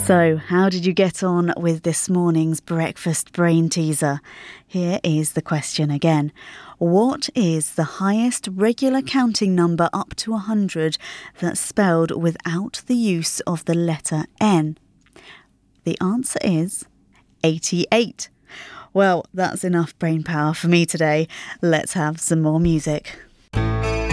So, how did you get on with this morning's breakfast brain teaser? Here is the question again. What is the highest regular counting number up to 100 that's spelled without the use of the letter N? The answer is 88. Well, that's enough brain power for me today. Let's have some more music.